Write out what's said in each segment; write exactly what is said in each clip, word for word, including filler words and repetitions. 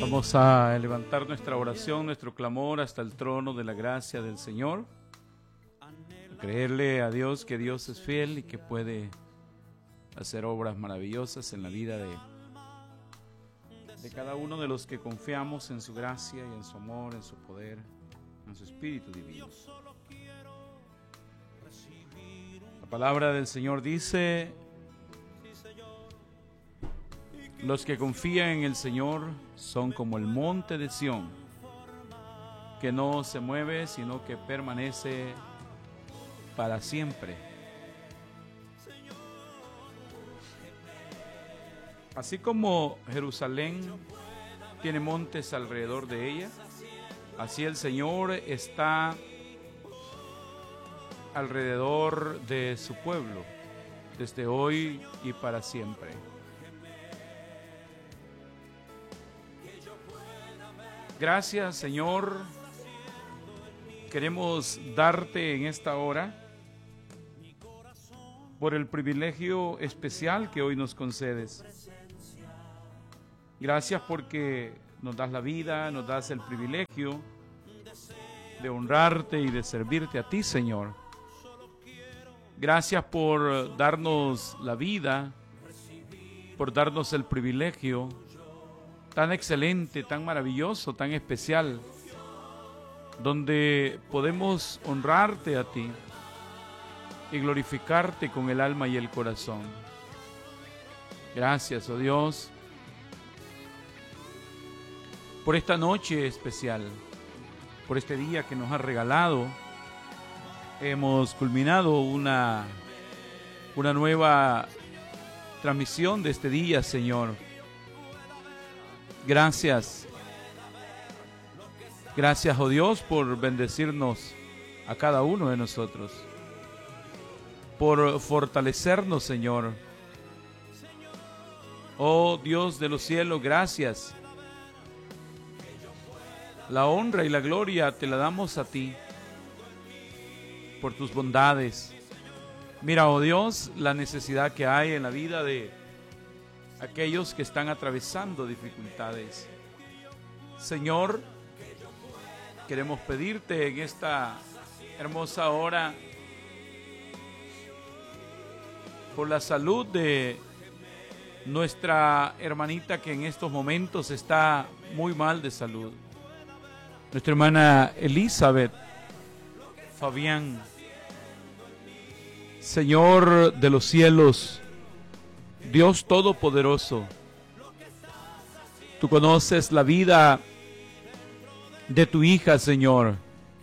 Vamos a levantar nuestra oración, nuestro clamor hasta el trono de la gracia del Señor. Creerle a Dios que Dios es fiel y que puede hacer obras maravillosas en la vida de, de cada uno de los que confiamos en su gracia y en su amor, en su poder, en su Espíritu Divino. La palabra del Señor dice: los que confían en el Señor son como el monte de Sión, que no se mueve, sino que permanece para siempre. Así como Jerusalén tiene montes alrededor de ella, así el Señor está alrededor de su pueblo, desde hoy y para siempre. Gracias, Señor. Queremos darte en esta hora por el privilegio especial que hoy nos concedes. Gracias porque nos das la vida, nos das el privilegio de honrarte y de servirte a ti, Señor. Gracias por darnos la vida, por darnos el privilegio tan excelente, tan maravilloso, tan especial, donde podemos honrarte a ti y glorificarte con el alma y el corazón. Gracias, oh Dios, por esta noche especial, por este día que nos has regalado. Hemos culminado una, una nueva transmisión de este día, Señor. Gracias. Gracias, oh Dios, por bendecirnos a cada uno de nosotros, por fortalecernos, Señor. Oh Dios de los cielos, gracias. La honra y la gloria te la damos a ti por tus bondades. Mira, oh Dios, la necesidad que hay en la vida de aquellos que están atravesando dificultades. Señor, queremos pedirte en esta hermosa hora por la salud de nuestra hermanita que en estos momentos está muy mal de salud. Nuestra hermana Elizabeth Fabián. Señor de los cielos, Dios Todopoderoso, tú conoces la vida de tu hija, Señor.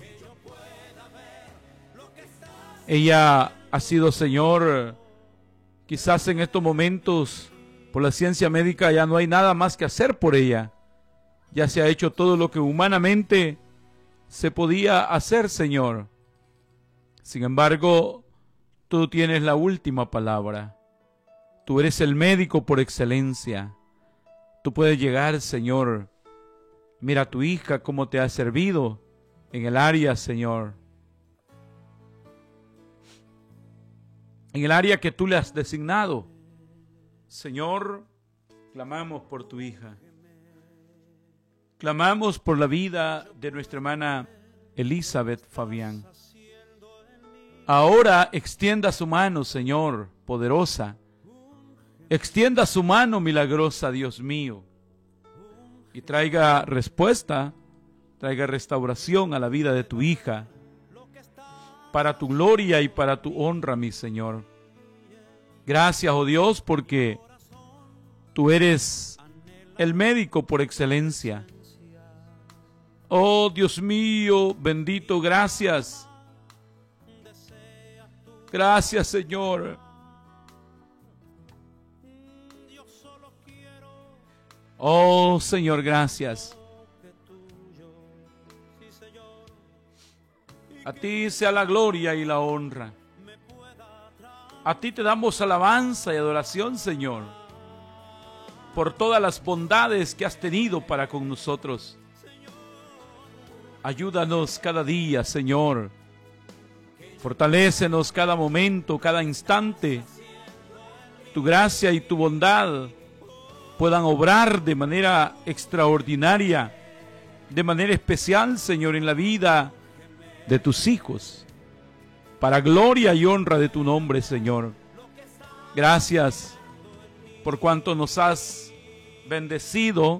Ella ha sido, Señor, quizás en estos momentos, por la ciencia médica ya no hay nada más que hacer por ella. Ya se ha hecho todo lo que humanamente se podía hacer, Señor. Sin embargo, tú tienes la última palabra. Tú eres el médico por excelencia. Tú puedes llegar, Señor. Mira a tu hija cómo te ha servido en el área, Señor. En el área que tú le has designado. Señor, clamamos por tu hija. Clamamos por la vida de nuestra hermana Elizabeth Fabián. Ahora extienda su mano, Señor, poderosa. Extienda su mano milagrosa, Dios mío, y traiga respuesta, traiga restauración a la vida de tu hija, para tu gloria y para tu honra, mi Señor. Gracias, oh Dios, porque tú eres el médico por excelencia. Oh Dios mío, bendito, gracias. Gracias, Señor. Oh Señor, gracias. A ti sea la gloria y la honra. A ti te damos alabanza y adoración, Señor, por todas las bondades que has tenido para con nosotros. Ayúdanos cada día, Señor. Fortalécenos cada momento, cada instante. Tu gracia y tu bondad puedan obrar de manera extraordinaria, de manera especial, Señor, en la vida de tus hijos, para gloria y honra de tu nombre, Señor. Gracias por cuanto nos has bendecido.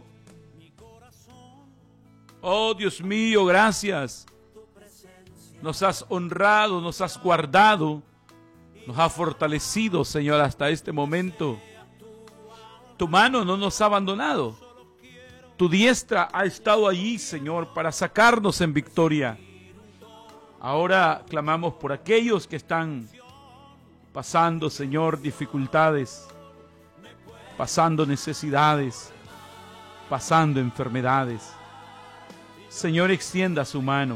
Oh Dios mío, gracias. Nos has honrado, nos has guardado, nos has fortalecido, Señor, hasta este momento. Tu mano no nos ha abandonado. Tu diestra ha estado allí, Señor, para sacarnos en victoria. Ahora clamamos por aquellos que están pasando, Señor, dificultades, pasando necesidades, pasando enfermedades. Señor, extienda su mano.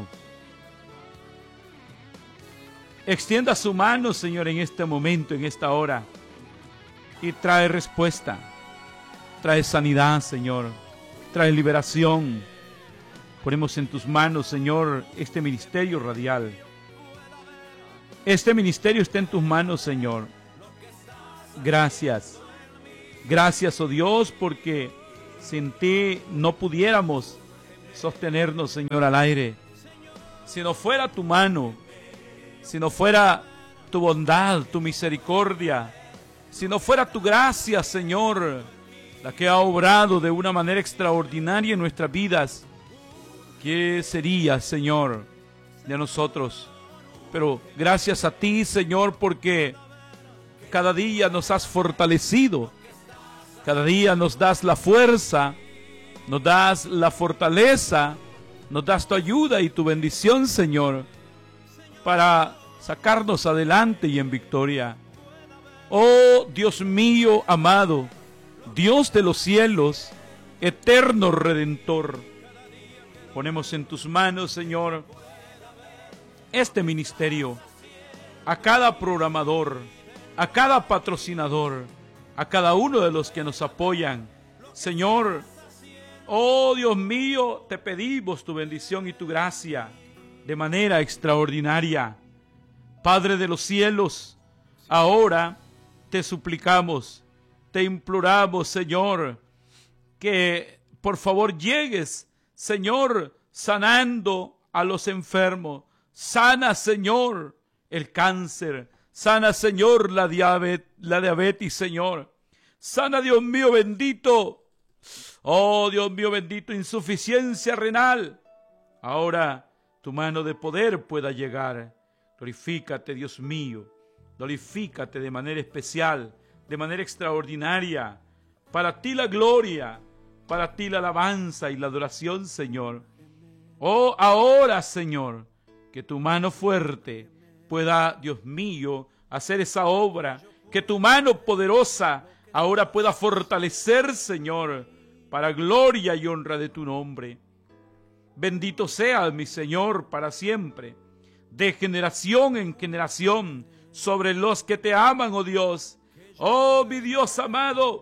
Extienda su mano, Señor, en este momento, en esta hora, y trae respuesta. Trae sanidad, Señor. Trae liberación. Ponemos en tus manos, Señor, este ministerio radial. Este ministerio está en tus manos, Señor. Gracias. Gracias, oh Dios, porque sin ti no pudiéramos sostenernos, Señor, al aire. Si no fuera tu mano, si no fuera tu bondad, tu misericordia, si no fuera tu gracia, Señor, la que ha obrado de una manera extraordinaria en nuestras vidas, ¿qué sería, Señor, de nosotros? Pero gracias a ti, Señor, porque cada día nos has fortalecido, cada día nos das la fuerza, nos das la fortaleza, nos das tu ayuda y tu bendición, Señor, para sacarnos adelante y en victoria. Oh Dios mío amado, Dios de los cielos, eterno Redentor, ponemos en tus manos, Señor, este ministerio, a cada programador, a cada patrocinador, a cada uno de los que nos apoyan. Señor, oh Dios mío, te pedimos tu bendición y tu gracia de manera extraordinaria. Padre de los cielos, ahora te suplicamos, te imploramos, Señor, que por favor llegues, Señor, sanando a los enfermos. Sana, Señor, el cáncer. Sana, Señor, la diabetes, la diabetes, Señor. Sana, Dios mío bendito. Oh, Dios mío bendito, insuficiencia renal. Ahora tu mano de poder pueda llegar. Glorifícate, Dios mío. Glorifícate de manera especial, de manera extraordinaria. Para ti la gloria, para ti la alabanza y la adoración, Señor. Oh, ahora, Señor, que tu mano fuerte pueda, Dios mío, hacer esa obra. Que tu mano poderosa ahora pueda fortalecer, Señor, para gloria y honra de tu nombre. Bendito seas, mi Señor, para siempre, de generación en generación, sobre los que te aman, oh Dios. Oh, mi Dios amado,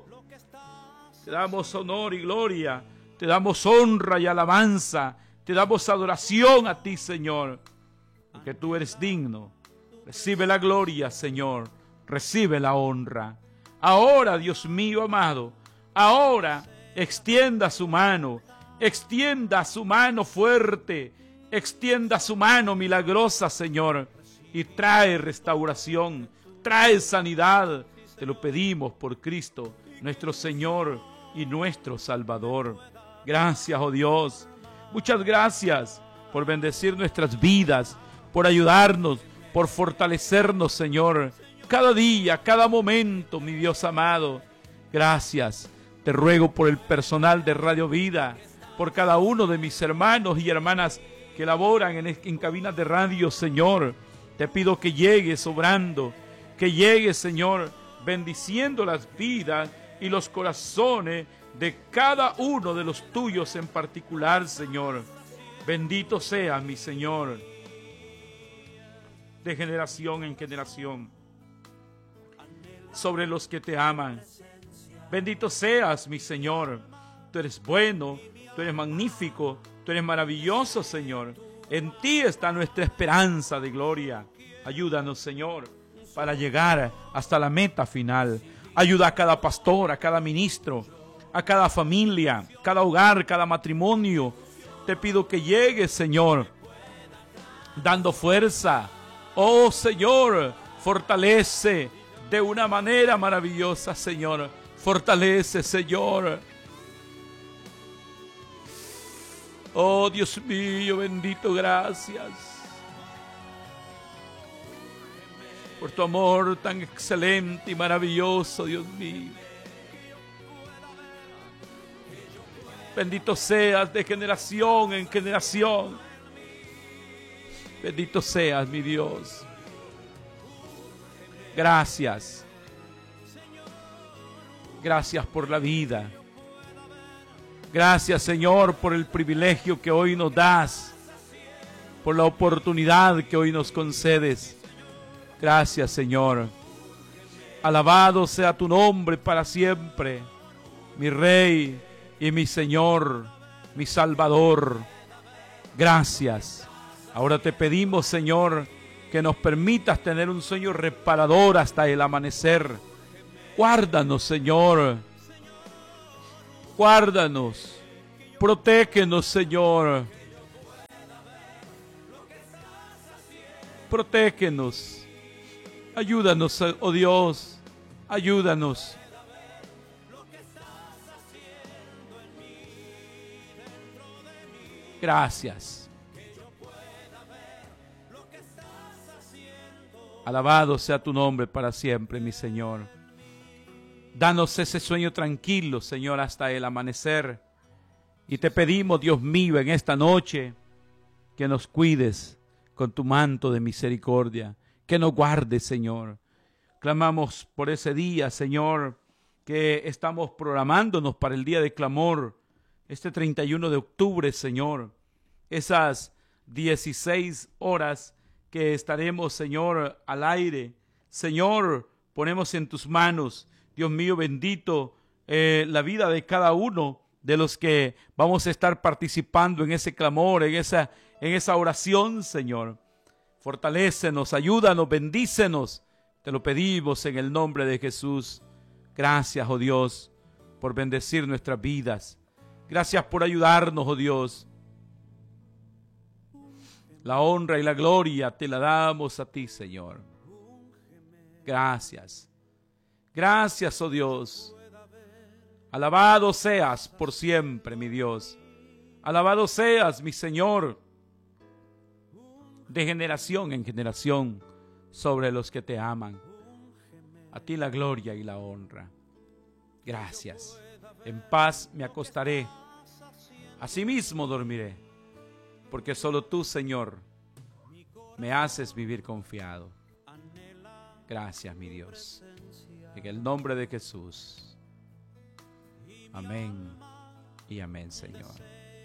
te damos honor y gloria, te damos honra y alabanza, te damos adoración a ti, Señor, porque tú eres digno. Recibe la gloria, Señor, recibe la honra. Ahora, Dios mío amado, ahora extienda su mano, extienda su mano fuerte, extienda su mano milagrosa, Señor, y trae restauración, trae sanidad. Te lo pedimos por Cristo, nuestro Señor y nuestro Salvador. Gracias, oh Dios. Muchas gracias por bendecir nuestras vidas, por ayudarnos, por fortalecernos, Señor, cada día, cada momento, mi Dios amado. Gracias. Te ruego por el personal de Radio Vida, por cada uno de mis hermanos y hermanas que laboran en, en cabinas de radio, Señor. Te pido que llegues obrando, que llegues, Señor, bendiciendo las vidas y los corazones de cada uno de los tuyos en particular, Señor. Bendito sea, mi Señor, de generación en generación, sobre los que te aman. Bendito seas, mi Señor. Tú eres bueno, tú eres magnífico, tú eres maravilloso, Señor. En ti está nuestra esperanza de gloria. Ayúdanos, Señor, para llegar hasta la meta final. Ayuda a cada pastor, a cada ministro, a cada familia, cada hogar, cada matrimonio. Te pido que llegues, Señor, dando fuerza. Oh, Señor, fortalece de una manera maravillosa, Señor. Fortalece, Señor. Oh, Dios mío, bendito, gracias por tu amor tan excelente y maravilloso, Dios mío. Bendito seas de generación en generación. Bendito seas, mi Dios. Gracias. Gracias por la vida. Gracias, Señor, por el privilegio que hoy nos das, por la oportunidad que hoy nos concedes. Gracias, Señor. Alabado sea tu nombre para siempre, mi Rey y mi Señor, mi Salvador. Gracias. Ahora te pedimos, Señor, que nos permitas tener un sueño reparador hasta el amanecer. Guárdanos, Señor. Guárdanos. Protégenos, Señor. Protégenos. Ayúdanos, oh Dios. Ayúdanos. Gracias. Alabado sea tu nombre para siempre, mi Señor. Danos ese sueño tranquilo, Señor, hasta el amanecer. Y te pedimos, Dios mío, en esta noche, que nos cuides con tu manto de misericordia, que nos guardes, Señor. Clamamos por ese día, Señor, que estamos programándonos para el día de clamor, este treinta y uno de octubre, Señor. Esas dieciséis horas que estaremos, Señor, al aire. Señor, ponemos en tus manos, Dios mío bendito, eh, la vida de cada uno de los que vamos a estar participando en ese clamor, en esa, en esa oración, Señor. Fortalécenos, ayúdanos, bendícenos. Te lo pedimos en el nombre de Jesús. Gracias, oh Dios, por bendecir nuestras vidas. Gracias por ayudarnos, oh Dios. La honra y la gloria te la damos a ti, Señor. Gracias. Gracias, oh Dios. Alabado seas por siempre, mi Dios. Alabado seas, mi Señor, de generación en generación sobre los que te aman. A ti la gloria y la honra. Gracias. En paz me acostaré. Asimismo dormiré. Porque solo tú, Señor, me haces vivir confiado. Gracias, mi Dios. En el nombre de Jesús. Amén y amén, Señor.